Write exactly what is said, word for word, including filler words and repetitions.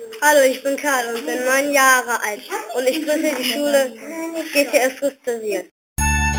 Hallo, ich bin Karl und bin neun Jahre alt und ich grüße die Schule G T S Rüstersiel.